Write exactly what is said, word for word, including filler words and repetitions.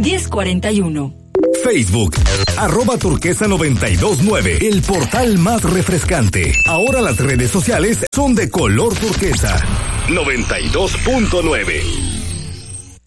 diez cuarenta y uno. Facebook, arroba turquesa noventa y dos nueve, el portal más refrescante. Ahora las redes sociales son de color turquesa. noventa y dos punto nueve.